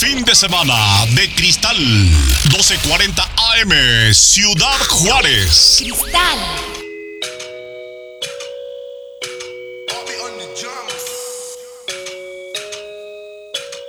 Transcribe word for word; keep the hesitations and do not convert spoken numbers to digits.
fin de semana de Cristal. doce cuarenta A M, Ciudad Juárez. Cristal.